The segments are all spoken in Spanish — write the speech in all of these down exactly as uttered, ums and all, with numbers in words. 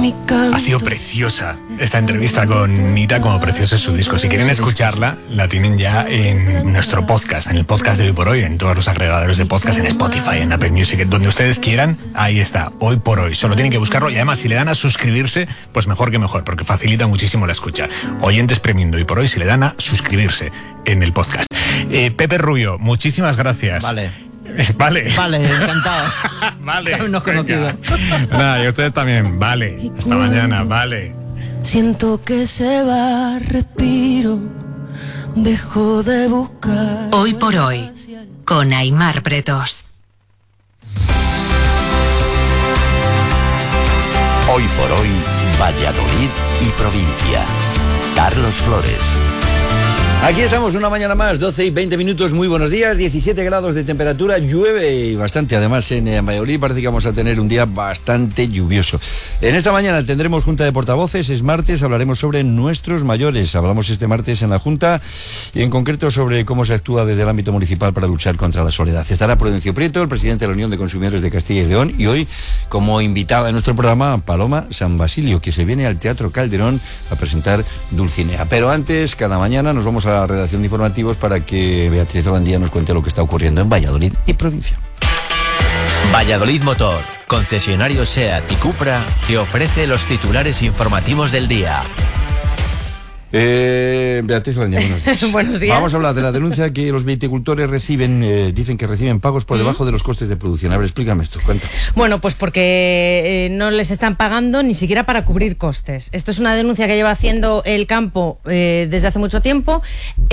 Ha sido preciosa esta entrevista con Nita, como precioso es su disco. Si quieren escucharla, la tienen ya en nuestro podcast, en el podcast de Hoy por Hoy, en todos los agregadores de podcast, en Spotify, en Apple Music, donde ustedes quieran. Ahí está, Hoy por Hoy. Solo tienen que buscarlo y además si le dan a suscribirse, pues mejor que mejor, porque facilita muchísimo la escucha. Oyentes premium de Hoy por Hoy, si le dan a suscribirse en el podcast. Eh, Pepe Rubio, muchísimas gracias. Vale. Vale. Vale, encantado. Vale. Habernos conocido. Nada, y ustedes también. Vale. Hasta mañana. Vale. Siento que se va, respiro, dejo de buscar. Hoy por Hoy, con Aimar Pretos. Hoy por Hoy, Valladolid y provincia. Carlos Flores. Aquí estamos una mañana más, doce y veinte minutos, muy buenos días, diecisiete grados de temperatura, llueve y bastante, además en, en Valladolid parece que vamos a tener un día bastante lluvioso. En esta mañana tendremos Junta de Portavoces, es martes, hablaremos sobre nuestros mayores, hablamos este martes en la Junta y en concreto sobre cómo se actúa desde el ámbito municipal para luchar contra la soledad. Estará Prudencio Prieto, el presidente de la Unión de Consumidores de Castilla y León, y hoy como invitada en nuestro programa Paloma San Basilio, que se viene al Teatro Calderón a presentar Dulcinea. Pero antes, cada mañana nos vamos a la redacción de informativos para que Beatriz Holandía nos cuente lo que está ocurriendo en Valladolid y provincia. Valladolid Motor, concesionario SEAT y Cupra, que ofrece los titulares informativos del día. Eh, Beatriz Holandía, buenos días. Buenos días. Vamos a hablar de la denuncia que los viticultores reciben, eh, dicen que reciben pagos por debajo de los costes de producción. A ver, explícame esto, cuenta. Bueno, pues porque eh, no les están pagando ni siquiera para cubrir costes. Esto es una denuncia que lleva haciendo el campo eh, desde hace mucho tiempo.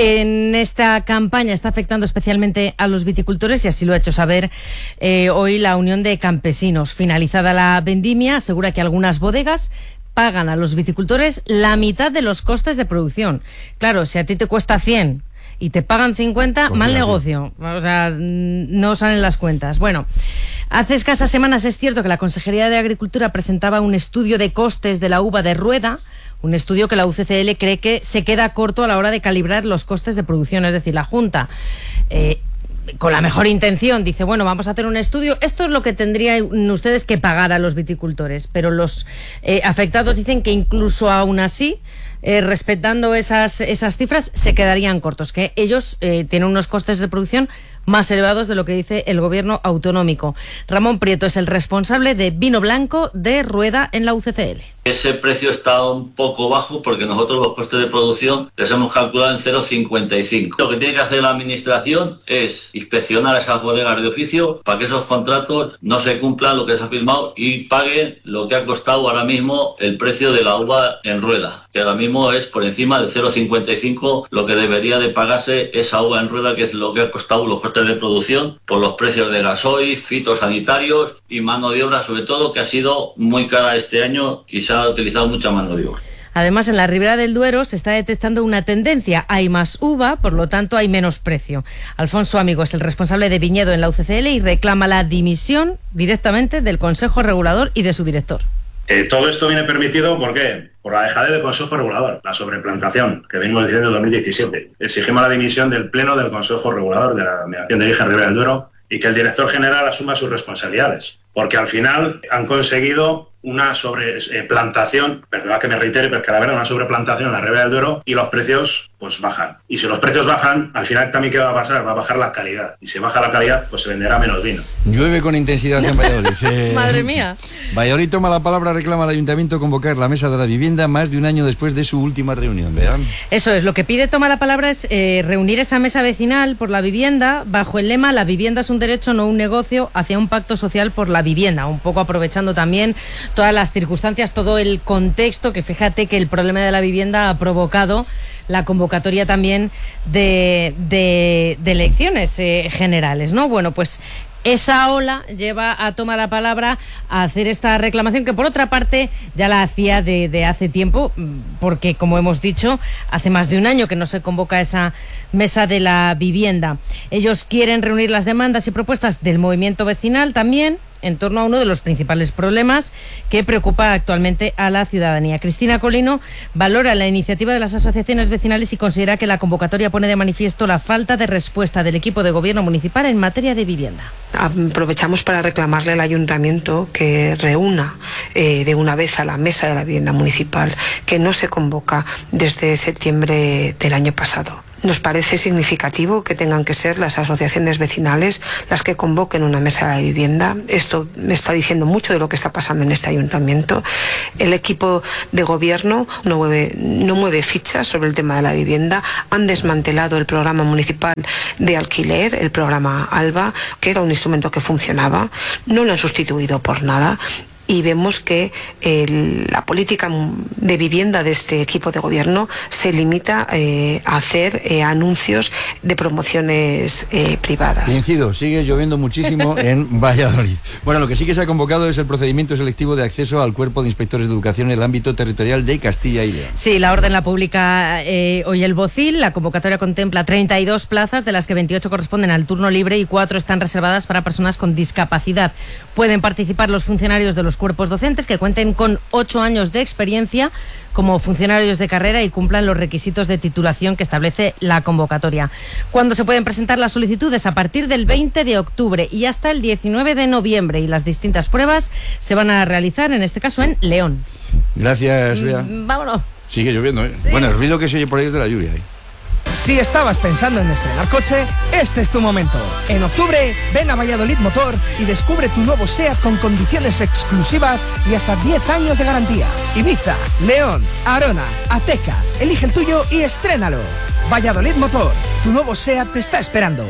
En esta campaña está afectando especialmente a los viticultores y así lo ha hecho saber eh, hoy la Unión de Campesinos. Finalizada la vendimia, asegura que algunas bodegas pagan a los viticultores la mitad de los costes de producción. Claro, si a ti te cuesta cien y te pagan cincuenta, mal negocio. O sea, no salen las cuentas. Bueno, hace escasas semanas es cierto que la Consejería de Agricultura presentaba un estudio de costes de la uva de rueda, un estudio que la U C C L cree que se queda corto a la hora de calibrar los costes de producción. Es decir, la Junta, eh, con la mejor intención, dice, bueno, vamos a hacer un estudio, esto es lo que tendrían ustedes que pagar a los viticultores, pero los eh, afectados dicen que incluso aún así, eh, respetando esas, esas cifras, se quedarían cortos, que ellos eh, tienen unos costes de producción más elevados de lo que dice el gobierno autonómico. Ramón Prieto es el responsable de vino blanco de rueda en la U C C L. Ese precio está un poco bajo porque nosotros los costes de producción les hemos calculado en cero coma cincuenta y cinco. Lo que tiene que hacer la administración es inspeccionar esas bodegas de oficio para que esos contratos no se cumplan lo que se ha firmado y paguen lo que ha costado ahora mismo el precio de la uva en rueda, que ahora mismo es por encima de cero coma cincuenta y cinco lo que debería de pagarse esa uva en rueda, que es lo que ha costado los costes de producción por los precios de gasoil, fitosanitarios y mano de obra, sobre todo, que ha sido muy cara este año y se ha ha utilizado mucha mano de obra. Además, en la Ribera del Duero se está detectando una tendencia. Hay más uva, por lo tanto hay menos precio. Alfonso Amigo es el responsable de viñedo en la U C C L y reclama la dimisión directamente del Consejo Regulador y de su director. Eh, todo esto viene permitido, ¿por qué? Por la dejadez del Consejo Regulador, la sobreplantación, que venimos diciendo en dos mil diecisiete. Exigimos la dimisión del Pleno del Consejo Regulador de la Delegación de Hija Ribera del Duero y que el director general asuma sus responsabilidades, porque al final han conseguido una sobreplantación, perdón que me reitere, pero es que la verdad una sobreplantación en la Ribera del Duero y los precios pues bajan. Y si los precios bajan, al final también ¿qué va a pasar? Va a bajar la calidad. Y si baja la calidad, pues se venderá menos vino. Llueve con intensidad en Valladolid. Eh, Madre mía. Valladolid toma la palabra, reclama al Ayuntamiento convocar la Mesa de la Vivienda más de un año después de su última reunión, ¿verdad? Eso es, lo que pide Toma la Palabra es eh, reunir esa mesa vecinal por la vivienda bajo el lema "La vivienda es un derecho, no un negocio", hacia un pacto social por la vivienda, un poco aprovechando también todas las circunstancias, todo el contexto, que fíjate que el problema de la vivienda ha provocado la convocatoria también de, de, de elecciones eh, generales, ¿no? Bueno, pues esa ola lleva a Toma la Palabra a hacer esta reclamación, que por otra parte ya la hacía de, de hace tiempo, porque como hemos dicho, hace más de un año que no se convoca esa mesa de la vivienda. Ellos quieren reunir las demandas y propuestas del movimiento vecinal también, en torno a uno de los principales problemas que preocupa actualmente a la ciudadanía. Cristina Colino valora la iniciativa de las asociaciones vecinales y considera que la convocatoria pone de manifiesto la falta de respuesta del equipo de gobierno municipal en materia de vivienda. Aprovechamos para reclamarle al ayuntamiento que reúna eh, de una vez a la mesa de la vivienda municipal, que no se convoca desde septiembre del año pasado. Nos parece significativo que tengan que ser las asociaciones vecinales las que convoquen una mesa de vivienda. Esto me está diciendo mucho de lo que está pasando en este ayuntamiento. El equipo de gobierno no mueve, no mueve fichas sobre el tema de la vivienda. Han desmantelado el programa municipal de alquiler, el programa ALBA, que era un instrumento que funcionaba. No lo han sustituido por nada. Y vemos que eh, la política de vivienda de este equipo de gobierno se limita eh, a hacer eh, anuncios de promociones eh, privadas. Coincido, sigue lloviendo muchísimo en Valladolid. Bueno, lo que sí que se ha convocado es el procedimiento selectivo de acceso al cuerpo de inspectores de educación en el ámbito territorial de Castilla y León. Sí, la orden la publica eh, hoy el Bocil. La convocatoria contempla treinta y dos plazas, de las que veintiocho corresponden al turno libre y cuatro están reservadas para personas con discapacidad. Pueden participar los funcionarios de los cuerpos docentes que cuenten con ocho años de experiencia como funcionarios de carrera y cumplan los requisitos de titulación que establece la convocatoria. ¿Cuándo se pueden presentar las solicitudes? A partir del veinte de octubre y hasta el diecinueve de noviembre, y las distintas pruebas se van a realizar, en este caso, en León. Gracias, Bea. Mm, vámonos. Sigue lloviendo, ¿eh? Sí. Bueno, el ruido que se oye por ahí es de la lluvia, ¿eh? Si estabas pensando en estrenar coche, este es tu momento. En octubre, ven a Valladolid Motor y descubre tu nuevo SEAT con condiciones exclusivas y hasta diez años de garantía. Ibiza, León, Arona, Ateca. Elige el tuyo y estrénalo. Valladolid Motor, tu nuevo SEAT te está esperando.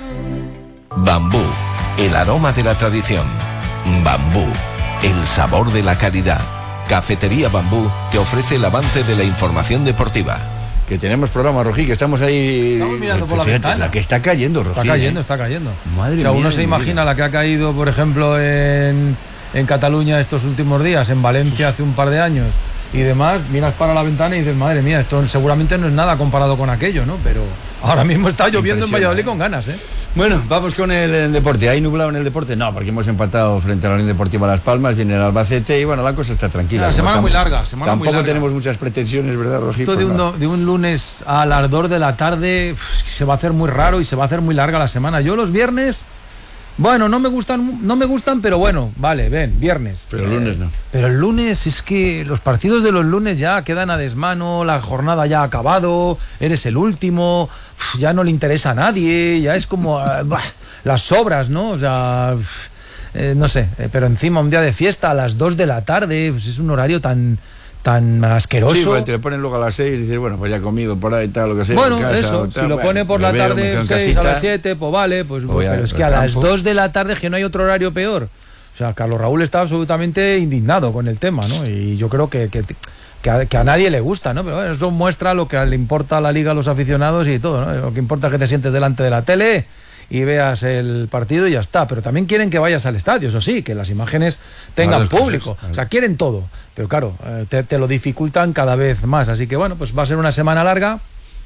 Bambú, el aroma de la tradición. Bambú, el sabor de la calidad. Cafetería Bambú te ofrece el avance de la información deportiva. Que tenemos programa, Rojí, que estamos ahí... Estamos mirando por la Fíjate, ventana. La que está cayendo, Rojí. Está cayendo, ¿eh? está cayendo. Madre o sea, mía, uno se imagina mía. la que ha caído, por ejemplo, en, en Cataluña estos últimos días, en Valencia hace un par de años y demás. Miras para la ventana y dices, madre mía, esto seguramente no es nada comparado con aquello, ¿no? Pero ahora mismo está lloviendo en Valladolid con ganas, ¿eh? Bueno, vamos con el, el deporte. ¿Hay nublado en el deporte? No, porque hemos empatado frente a la Unión Deportiva Las Palmas, viene el Albacete y bueno, la cosa está tranquila. La semana Tam- muy larga, semana Tampoco muy larga. tenemos muchas pretensiones, ¿verdad, Rojí? Esto de un, do- de un lunes a las dos de la tarde uf, se va a hacer muy raro y se va a hacer muy larga la semana. Yo los viernes, bueno, no me gustan, no me gustan, pero bueno, vale, ven, viernes. Pero el lunes no. Pero el lunes es que los partidos de los lunes ya quedan a desmano, la jornada ya ha acabado, eres el último, uf, ya no le interesa a nadie, ya es como ah, bah, las sobras, ¿no? O sea, uf, eh, no sé, eh, pero encima un día de fiesta a las dos de la tarde, pues es un horario tan... tan asqueroso. Sí, pues te lo ponen luego a las seis y dices, bueno, pues ya he comido por ahí, tal, lo que sea. Bueno, en casa, eso, o tal, si lo bueno, pone por me la veo, me tarde quedo en seis casita. a las siete, pues vale, pues Voy pero al es que a las campo. dos de la tarde que no hay otro horario peor. O sea, Carlos Raúl está absolutamente indignado con el tema, ¿no? Y yo creo que, que, que, a, que a nadie le gusta, ¿no? Pero bueno, eso muestra lo que le importa a la liga, a los aficionados y todo, ¿no? Lo que importa es que te sientes delante de la tele y veas el partido y ya está. Pero también quieren que vayas al estadio, eso sí, que las imágenes tengan Claro, público. cosas, claro. O sea, quieren todo. Pero claro, eh, te, te lo dificultan cada vez más. Así que bueno, pues va a ser una semana larga.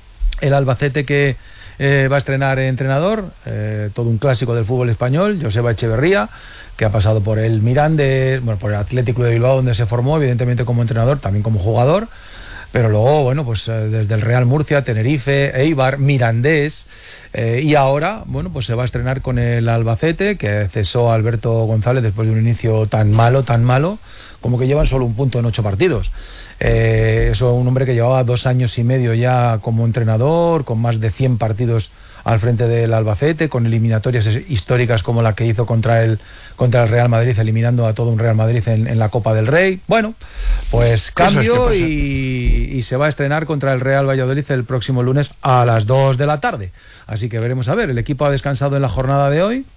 El Albacete que eh, va a estrenar entrenador, eh, todo un clásico del fútbol español, Joseba Echeverría, que ha pasado por el Mirandés, bueno, por el Atlético de Bilbao, donde se formó, evidentemente como entrenador, también como jugador. Pero luego, bueno, pues eh, desde el Real Murcia, Tenerife, Eibar, Mirandés, eh, y ahora, bueno, pues se va a estrenar con el Albacete, que cesó a Alberto González después de un inicio tan malo, tan malo, como que llevan solo un punto en ocho partidos. Eh, eso, un hombre que llevaba dos años y medio ya como entrenador, con más de cien partidos al frente del Albacete, con eliminatorias históricas como la que hizo contra el, contra el Real Madrid, eliminando a todo un Real Madrid en, en la Copa del Rey. Bueno, pues Cosas que cambio pasan. y, y se va a estrenar contra el Real Valladolid el próximo lunes a las dos de la tarde. Así que veremos a ver, el equipo ha descansado en la jornada de hoy,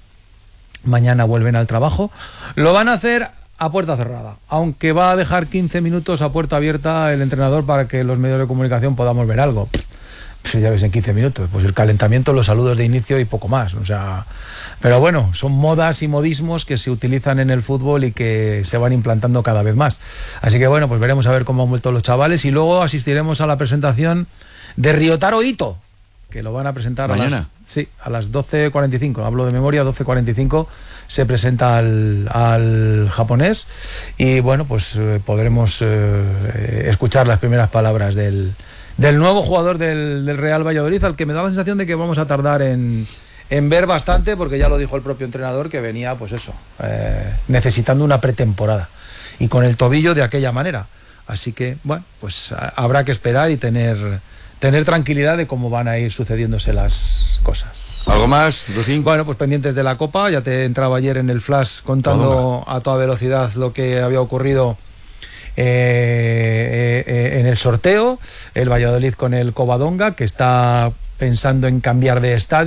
mañana vuelven al trabajo, lo van a hacer a puerta cerrada, aunque va a dejar quince minutos a puerta abierta el entrenador para que los medios de comunicación podamos ver algo. Pues ya ves, en quince minutos, pues el calentamiento, los saludos de inicio y poco más, o sea, pero bueno, son modas y modismos que se utilizan en el fútbol y que se van implantando cada vez más. Así que bueno, pues veremos a ver cómo han vuelto los chavales y luego asistiremos a la presentación de Ryotaro Ito, que lo van a presentar mañana. A las, sí, a las doce cuarenta y cinco, hablo de memoria, doce cuarenta y cinco se presenta al, al japonés y bueno, pues eh, podremos eh, escuchar las primeras palabras del, del nuevo jugador del, del Real Valladolid, al que me da la sensación de que vamos a tardar en, en ver bastante, porque ya lo dijo el propio entrenador, que venía pues eso, eh, necesitando una pretemporada y con el tobillo de aquella manera. Así que, bueno, pues a, habrá que esperar y tener, tener tranquilidad de cómo van a ir sucediéndose las cosas. ¿Algo más, Rocín? Bueno, pues pendientes de la Copa. Ya te entraba ayer en el flash contando a toda velocidad lo que había ocurrido eh, eh, en el sorteo. El Valladolid con el Covadonga, que está pensando en cambiar de estadio.